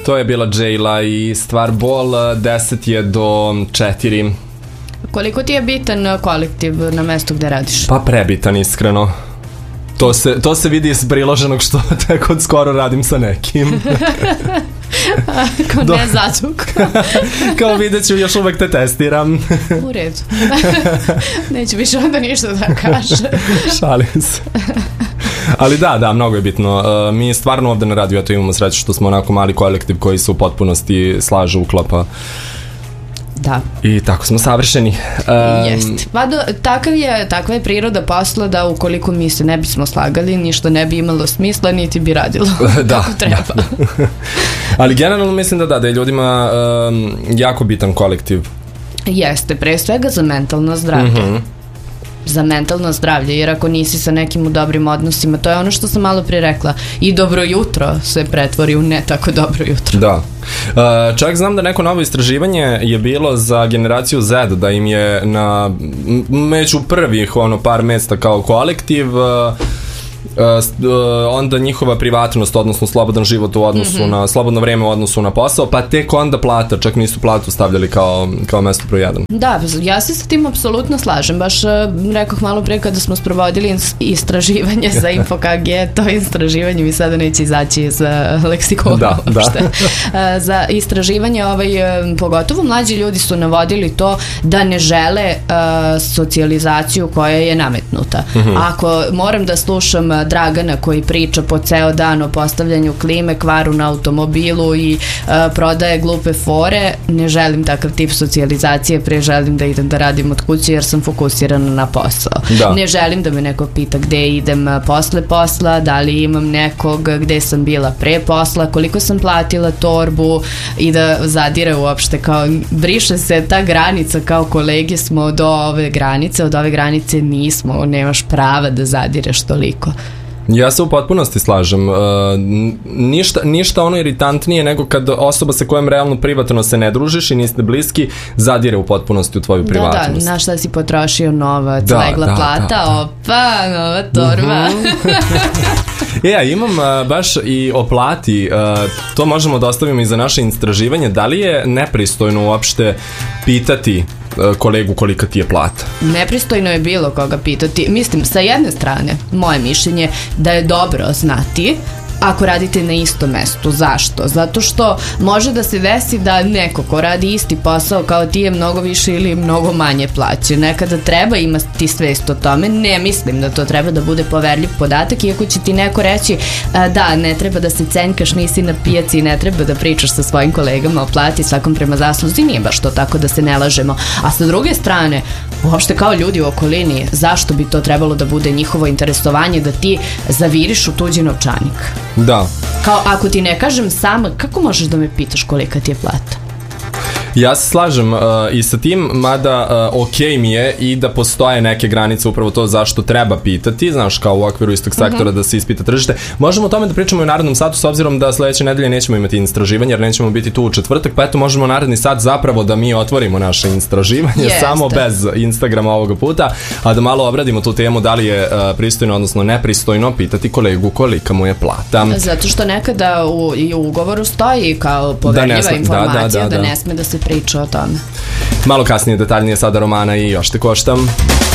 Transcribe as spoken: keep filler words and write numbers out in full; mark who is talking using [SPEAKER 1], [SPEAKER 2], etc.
[SPEAKER 1] To je bila Džejla i stvar bol, deset je do četiri.
[SPEAKER 2] Koliko ti je bitan kolektiv na mestu gde radiš?
[SPEAKER 1] Pa prebitan, iskreno. To se, to se vidi iz priloženog što tek od skoro radim sa nekim.
[SPEAKER 2] Kao ne začuk.
[SPEAKER 1] Kao vidjet ću, još uvek te testiram.
[SPEAKER 2] U redu. Neću više onda ništa da kaže.
[SPEAKER 1] Šalim se. Ali da, da, mnogo je bitno. Uh, mi stvarno ovde na radiju eto imamo sreću što smo onako mali kolektiv koji se u potpunosti slaže, uklapa.
[SPEAKER 2] Da.
[SPEAKER 1] I tako smo savršeni. Um,
[SPEAKER 2] Jeste. Pa do, takav je, takva je priroda posla da ukoliko mi se ne bismo slagali, ništa ne bi imalo smisla, niti bi radilo
[SPEAKER 1] da,
[SPEAKER 2] kako treba.
[SPEAKER 1] Da. Ali generalno mislim da da, da je ljudima um, jako bitan kolektiv.
[SPEAKER 2] Jeste, pre svega za mentalno zdravlje. Mm-hmm. Za mentalno zdravlje, jer ako nisi sa nekim u dobrim odnosima, to je ono što sam malo prije rekla, i dobro jutro se pretvori u ne tako dobro jutro.
[SPEAKER 1] Da. Uh, čak znam da neko novo istraživanje je bilo za generaciju Z, da im je na među prvih ono par mesta kao kolektiv uh, Uh, onda njihova privatnost, odnosno slobodan život u odnosu mm-hmm. na slobodno vreme u odnosu na posao, pa tek onda plata, čak nisu platu stavljali kao, kao mesto broj jedan.
[SPEAKER 2] Da, ja se sa tim apsolutno slažem, baš uh, rekoh malo pre kada smo sprovodili istraživanje za InfoKG, to istraživanje mi sada neće izaći iz uh, leksikona
[SPEAKER 1] da,
[SPEAKER 2] uopšte.
[SPEAKER 1] Da.
[SPEAKER 2] uh, za istraživanje ovaj, uh, pogotovo mlađi ljudi su navodili to da ne žele uh, socijalizaciju koja je nametnuta. Mm-hmm. Ako moram da slušam Dragana koji priča po ceo dan o postavljanju klime, kvaru na automobilu i uh, prodaje glupe fore, ne želim takav tip socijalizacije, pre želim da idem da radim od kuće jer sam fokusirana na posao. Da. Ne želim da me neko pita gde idem posle posla, da li imam nekog gde sam bila pre posla, koliko sam platila torbu i da zadire uopšte, kao briše se ta granica, kao kolege smo do ove granice, od ove granice nismo, nemaš prava da zadireš toliko.
[SPEAKER 1] Ja se u potpunosti slažem. Uh, ništa, ništa ono iritantnije nego kad osoba sa kojom realno privatno se ne družiš i niste bliski zadire u potpunosti u tvoju privatnost.
[SPEAKER 2] Da, da, na šta si potrošio novac,
[SPEAKER 1] da,
[SPEAKER 2] legla
[SPEAKER 1] da,
[SPEAKER 2] plata,
[SPEAKER 1] da, da.
[SPEAKER 2] opa, nova torba.
[SPEAKER 1] Uh-huh. Ja, imam uh, baš i o plati, uh, to možemo da ostavimo i za naše istraživanje, da li je nepristojno uopšte pitati kolegu kolika ti je plata?
[SPEAKER 2] Nepristojno je bilo koga pitati. Mislim, sa jedne strane, moje mišljenje da je dobro znati ako radite na istom mestu. Zašto? Zato što može da se desi da neko ko radi isti posao kao ti je mnogo više ili mnogo manje plaće. Nekada treba imati svest o tome. Ne mislim da to treba da bude poverljiv podatak, iako će ti neko reći da, ne treba da se cenkaš, nisi na pijaci i ne treba da pričaš sa svojim kolegama o plati, svakom prema zasluzi. Nije baš to tako, da se ne lažemo. A sa druge strane, uopšte kao ljudi u okolini, zašto bi to trebalo da bude njihovo interesovanje da ti zaviriš u tuđi novčanik?
[SPEAKER 1] Da.
[SPEAKER 2] Kao ako ti ne kažem sama, kako možeš da me pitaš kolika ti je plata?
[SPEAKER 1] Ja se slažem uh, i sa tim, mada uh, ok mi je i da postoje neke granice, upravo to zašto treba pitati, znaš, kao u okviru istog sektora uh-huh. da se ispita tržište. Možemo o tome da pričamo i u narednom satu, s obzirom da sledeće nedelje nećemo imati istraživanje, jer nećemo biti tu u četvrtak, pa eto možemo naredni sat zapravo da mi otvorimo naše istraživanje, Jeste. samo bez Instagrama ovoga puta, a da malo obradimo tu temu da li je uh, pristojno, odnosno nepristojno pitati kolegu kolika mu je plata.
[SPEAKER 2] Zato što nekada u, i u ugovoru stoji kao poverljiva da informacija, da, da, da, da. da ne sme da se priča o tome.
[SPEAKER 1] Malo kasnije detaljnije sada Romana i Još te koštam.